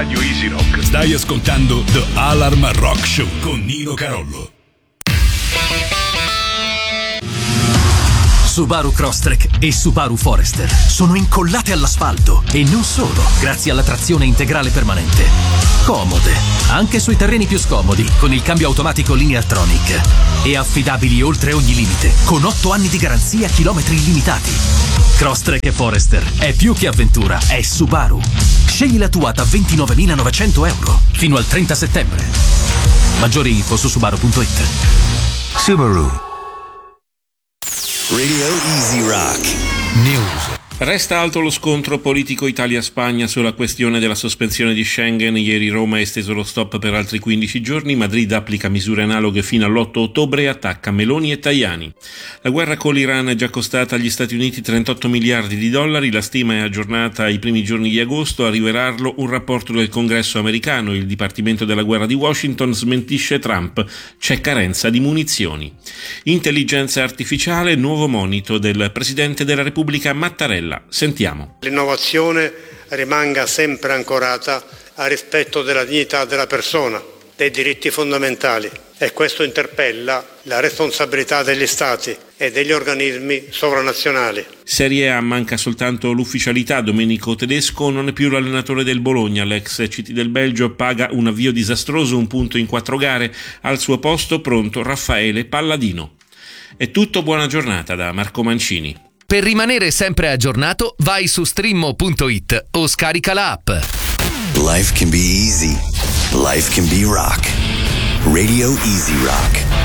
Radio Easy Rock. Stai ascoltando The Alarm Rock Show con Nino Carollo. Subaru Crosstrek e Subaru Forester sono incollate all'asfalto e non solo, grazie alla trazione integrale permanente. Comode, anche sui terreni più scomodi, con il cambio automatico Lineartronic. E affidabili oltre ogni limite, con 8 anni di garanzia, chilometri illimitati. Crosstrek e Forester è più che avventura, è Subaru. Scegli la tua da €29.900 fino al 30 settembre. Maggiori info su subaru.it. Subaru. Radio Easy Rock News. Resta alto lo scontro politico Italia-Spagna sulla questione della sospensione di Schengen. Ieri Roma ha esteso lo stop per altri 15 giorni, Madrid applica misure analoghe fino all'8 ottobre e attacca Meloni e Tajani. La guerra con l'Iran è già costata agli Stati Uniti $38 miliardi, la stima è aggiornata ai primi giorni di agosto. A rivelarlo un rapporto del Congresso americano. Il Dipartimento della Guerra di Washington smentisce Trump, c'è carenza di munizioni. Intelligenza artificiale, nuovo monito del Presidente della Repubblica Mattarella. Sentiamo. L'innovazione rimanga sempre ancorata al rispetto della dignità della persona, dei diritti fondamentali, e questo interpella la responsabilità degli Stati e degli organismi sovranazionali. Serie A manca soltanto l'ufficialità. Domenico Tedesco non è più l'allenatore del Bologna. L'ex CT del Belgio paga un avvio disastroso, 1 punto in 4 gare. Al suo posto pronto Raffaele Palladino. È tutto, buona giornata da Marco Mancini. Per rimanere sempre aggiornato, vai su streammo.it o scarica la app. Life can be easy. Life can be rock. Radio Easy Rock.